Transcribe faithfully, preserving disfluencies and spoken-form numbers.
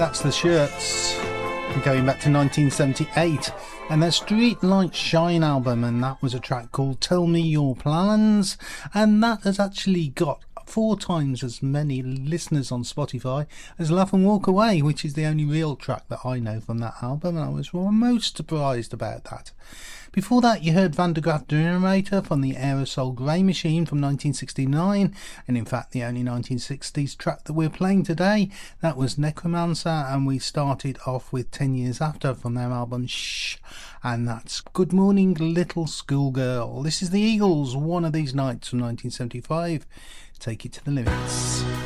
That's the Shirts, going back to nineteen seventy-eight, and their Street Light Shine album, and that was a track called Tell Me Your Plans, and that has actually got four times as many listeners on Spotify as Laugh and Walk Away, which is the only real track that I know from that album, and I was most surprised about that. Before that, you heard Van der Graaf Generator from the Aerosol Grey Machine from nineteen sixty-nine, and in fact the only nineteen sixties track that we're playing today, that was Necromancer, and we started off with ten years After from their album Shh, and that's Good Morning Little Schoolgirl. This is the Eagles, One of These Nights from nineteen seventy-five. Take it to the limits.